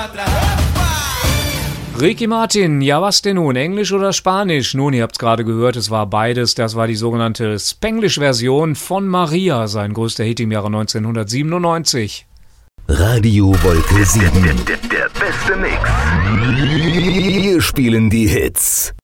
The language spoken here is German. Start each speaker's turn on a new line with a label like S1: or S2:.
S1: Ricky Martin, ja was denn nun, Englisch oder Spanisch? Nun, ihr habt's gerade gehört, es war beides, das war die sogenannte Spanglish-Version von Maria, sein größter Hit im Jahre 1997.
S2: Radio Wolke 7.
S3: Der beste Mix.
S2: Wir spielen die Hits.